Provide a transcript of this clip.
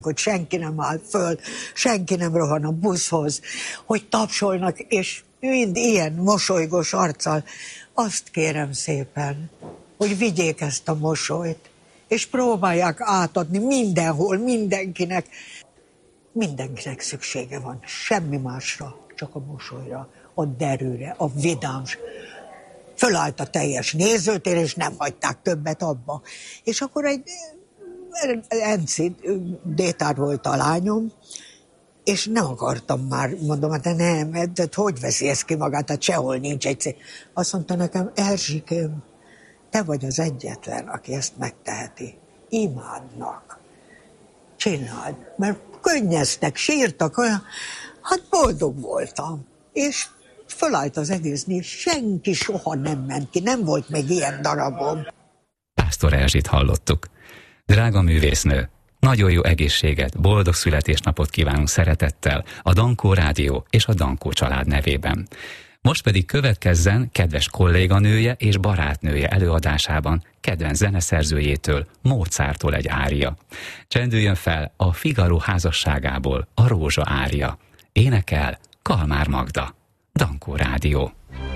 hogy senki nem áll föl, senki nem rohan a buszhoz, hogy tapsolnak, és mind ilyen mosolygós arccal. Azt kérem szépen, hogy vigyék ezt a mosolyt, és próbálják átadni mindenhol, mindenkinek. Mindenkinek szüksége van, semmi másra, csak a mosolyra, a derűre, a vidáms. Fölállt a teljes nézőtér, és nem hagyták többet abba. És akkor egy Enci détár volt a lányom, és nem akartam már, mondom, hát nem, hát hogy veszi ezt ki magát, hát sehol nincs egy szép. Azt mondta nekem, Erzsikém, te vagy az egyetlen, aki ezt megteheti. Imádnak. Csináld, mert könnyeztek, sírtak, olyan, hát boldog voltam. És fölállt az egész név, senki soha nem ment ki, nem volt még ilyen darabom. Pásztor Erzsit hallottuk. Drága művésznő, nagyon jó egészséget, boldog születésnapot kívánunk szeretettel a Dankó Rádió és a Dankó család nevében. Most pedig következzen kedves kolléganője és barátnője előadásában kedvenc zeneszerzőjétől, Mozarttól egy ária. Csendüljön fel a Figaro házasságából a Rózsa ária. Énekel Kalmár Magda. Dankó Rádió.